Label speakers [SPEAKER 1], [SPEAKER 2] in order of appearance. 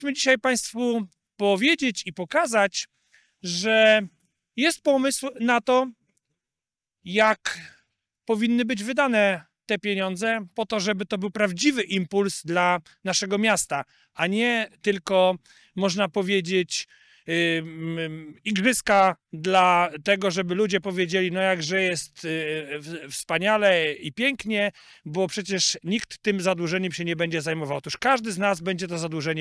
[SPEAKER 1] Chcemy dzisiaj Państwu powiedzieć i pokazać, że jest pomysł na to, jak powinny być wydane te pieniądze po to, żeby to był prawdziwy impuls dla naszego miasta, a nie tylko, można powiedzieć, igrzyska dla tego, żeby ludzie powiedzieli, no jakże jest wspaniale i pięknie, bo przecież nikt tym zadłużeniem się nie będzie zajmował. Otóż każdy z nas będzie to zadłużenie